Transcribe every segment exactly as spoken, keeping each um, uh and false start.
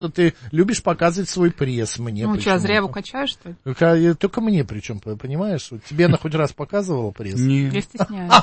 ты любишь показывать свой пресс мне. Ну, что, зря его качаешь, что ли? Только, только мне причем, понимаешь? Тебе она хоть раз показывала пресс? Нет. Я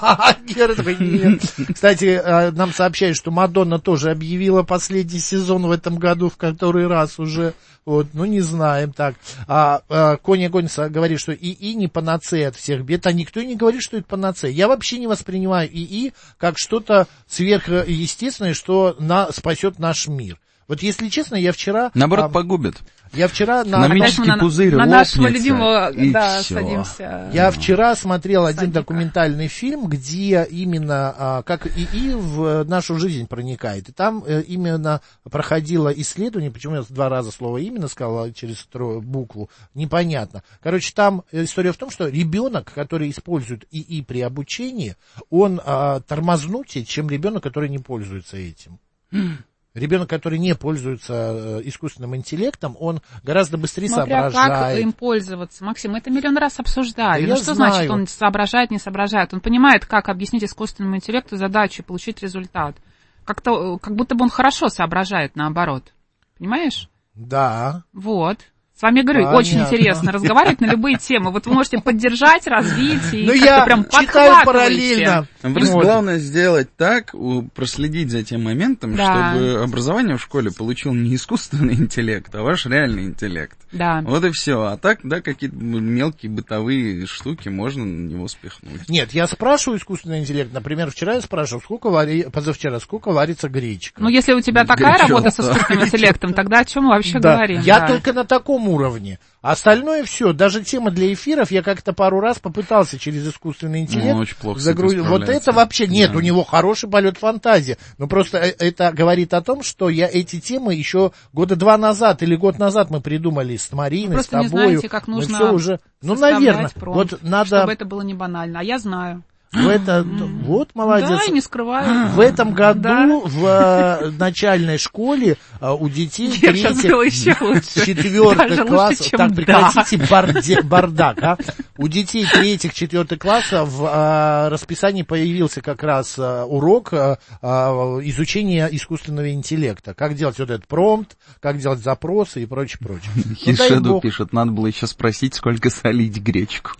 стесняюсь. Кстати, нам сообщают, что Мадонна тоже объявила последний сезон в этом году, в который раз уже. Вот, ну, не знаем, так. А, а Коня Гонец говорит, что ИИ не панацея от всех бед, а никто не говорит, что это панацея. Я вообще не воспринимаю ИИ как что-то сверхъестественное, что на, спасет наш мир. Вот если честно, я вчера... Наоборот, а, погубит. Я вчера... Экономический на, пузырь на, на нашего лопнется, любимого, и да, всё. садимся. Я вчера смотрел один Садика. документальный фильм, где именно а, как ИИ в нашу жизнь проникает. И там э, именно проходило исследование, почему я два раза слово «именно» сказал через вторую букву, непонятно. Короче, там история в том, что ребенок, который использует ИИ при обучении, он а, тормознутее, чем ребенок, который не пользуется этим. Ребенок, который не пользуется э, искусственным интеллектом, он гораздо быстрее Смотря соображает. как им пользоваться. Максим, мы это миллион раз обсуждали. Да ну я что знаю. значит, он соображает, не соображает? Он понимает, как объяснить искусственному интеллекту задачу и получить результат. Как-то, как будто бы он хорошо соображает, наоборот. Понимаешь? Да. Вот. С вами, говорю, Понятно. очень интересно разговаривать на любые темы. Вот вы можете поддержать, развить и ну, как-то я прям читаю параллельно. Просто Вот. главное сделать так, проследить за тем моментом, Да. чтобы образование в школе получил не искусственный интеллект, а ваш реальный интеллект. Да. Вот и все. А так, да, какие-то мелкие бытовые штуки можно на него спихнуть. Нет, я спрашиваю искусственный интеллект. Например, вчера я спрашивал, сколько вари... позавчера, сколько варится гречка. Ну, если у тебя такая Горячо. работа с искусственным интеллектом, тогда о чем мы вообще Да. говорим? Я Да. только на таком уровне. Остальное все, даже тема для эфиров, я как-то пару раз попытался через искусственный интеллект Ну, очень плохо с загрузить. этим Вот справляется. это вообще нет, Да. у него хороший полет фантазии. Но просто это говорит о том, что я эти темы еще года два назад или год назад мы придумали с Мариной, Вы с просто не тобою. знаете, как Мы нужно всё уже... Ну, составлять наверное, промпт, вот надо... чтобы это было не банально. А я знаю. В это... Вот молодец. Да, и не скрываю. В этом году Да. в э, начальной школе э, у детей Я сейчас было еще лучше. четвертый Даже класс, лучше, чем так да. прекратите барде- бардак, а? У детей третьих, четвертых классов в э, расписании появился как раз э, урок э, э, изучения искусственного интеллекта. Как делать вот этот промпт, как делать запросы и прочее, прочее. Ну, дай Хишеду бог. пишет, надо было еще спросить, сколько солить гречку.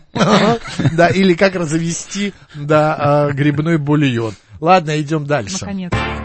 Да, или как развести, да, э, грибной бульон. Ладно, идем дальше. Наконец-то.